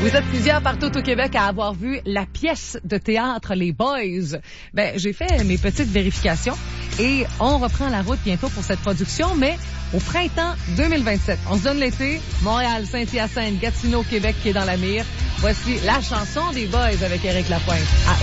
Vous êtes plusieurs partout au Québec à avoir vu la pièce de théâtre Les Boys. J'ai fait mes petites vérifications et on reprend la route bientôt pour cette production, mais au printemps 2027. On se donne l'été. Montréal, Saint-Hyacinthe, Gatineau, Québec qui est dans la mire. Voici la chanson des Boys avec Éric Lapointe.